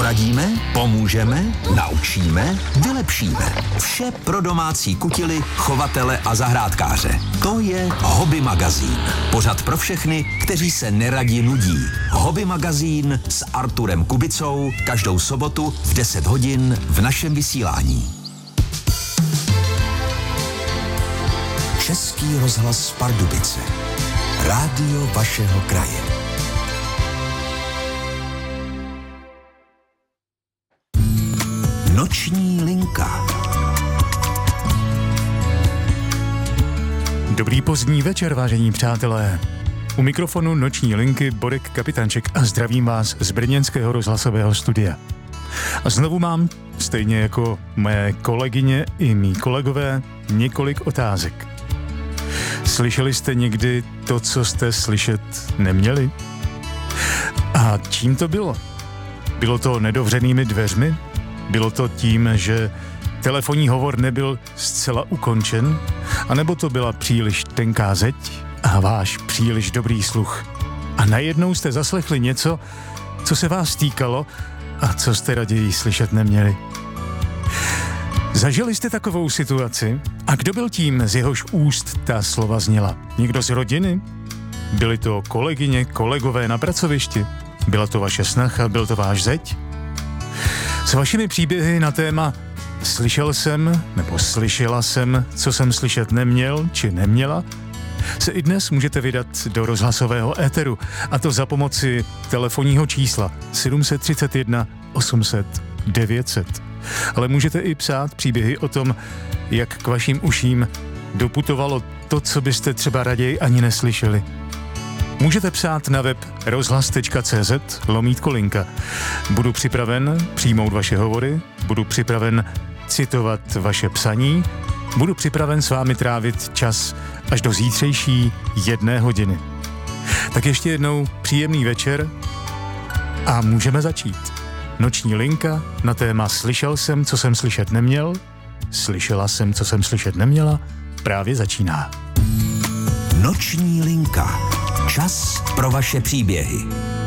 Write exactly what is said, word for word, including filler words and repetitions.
Poradíme, pomůžeme, naučíme, vylepšíme. Vše pro domácí kutily, chovatele a zahrádkáře. To je Hobby magazín. Pořad pro všechny, kteří se neradi nudí. Hobby magazín s Arturem Kubicou každou sobotu v deset hodin v našem vysílání. Český rozhlas Pardubice. Rádio vašeho kraje. Noční linka. Dobrý pozdní večer, vážení přátelé. U mikrofonu Noční linky Borek Kapitanček a zdravím vás z brněnského rozhlasového studia. A znovu mám, stejně jako mé kolegyně i mý kolegové, několik otázek. Slyšeli jste někdy to, co jste slyšet neměli? A čím to bylo? Bylo to nedovřenými dveřmi? Bylo to tím, že telefonní hovor nebyl zcela ukončen? A nebo to byla příliš tenká zeď a váš příliš dobrý sluch? A najednou jste zaslechli něco, co se vás týkalo a co jste raději slyšet neměli? Zažili jste takovou situaci? A kdo byl tím, z jehož úst ta slova zněla? Někdo z rodiny? Byly to kolegyně, kolegové na pracovišti? Byla to vaše snacha, byl to váš zeď? S vašimi příběhy na téma slyšel jsem nebo slyšela jsem, co jsem slyšet neměl či neměla, se i dnes můžete vydat do rozhlasového éteru, a to za pomoci telefonního čísla sedm set třicet jedna osm set devět set. Ale můžete i psát příběhy o tom, jak k vašim uším doputovalo to, co byste třeba raději ani neslyšeli. Můžete psát na web rozhlas tečka cé zet lomítko linka. Budu připraven přijmout vaše hovory, budu připraven citovat vaše psaní, budu připraven s vámi trávit čas až do zítřejší jedné hodiny. Tak ještě jednou příjemný večer a můžeme začít. Noční linka na téma Slyšel jsem, co jsem slyšet neměl, slyšela jsem, co jsem slyšet neměla, právě začíná. Noční linka. Čas pro vaše příběhy.